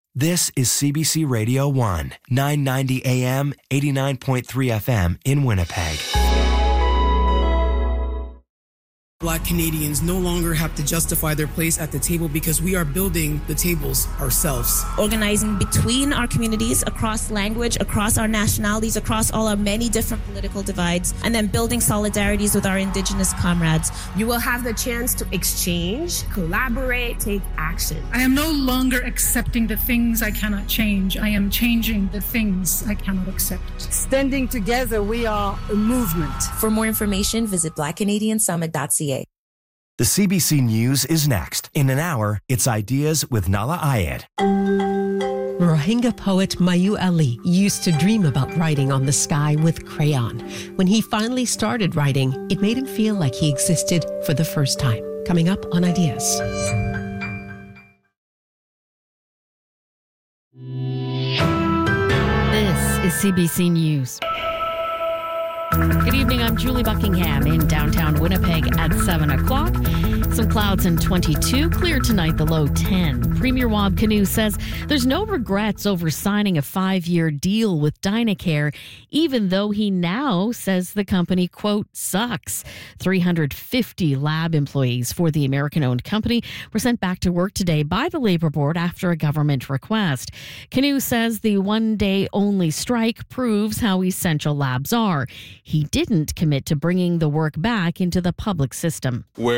This is CBC Radio 1, 990 AM, 89.3 FM in Winnipeg. Black Canadians no longer have to justify their place at the table because we are building the tables ourselves. Organizing between our communities, across language, across our nationalities, across all our many different political divides, and then building solidarities with our Indigenous comrades. You will have the chance to exchange, collaborate, take action. I am no longer accepting the things I cannot change. I am changing the things I cannot accept. Standing together, we are a movement. For more information, visit blackcanadiansummit.ca. The CBC News is next. In an hour, it's Ideas with Nala Ayed. Rohingya poet Mayu Ali used to dream about writing on the sky with crayon. When he finally started writing, it made him feel like he existed for the first time. Coming up on Ideas. This is CBC News. Good evening, I'm Julie Buckingham in downtown Winnipeg at 7 o'clock. Some clouds and 22, clear tonight, the low 10. Premier Wab Kinew says there's no regrets over signing a 5-year deal with Dynacare, even though he now says the company, quote, sucks. 350 lab employees for the American-owned company were sent back to work today by the Labour Board after a government request. Kinew says the one-day-only strike proves how essential labs are. He didn't commit to bringing the work back into the public system.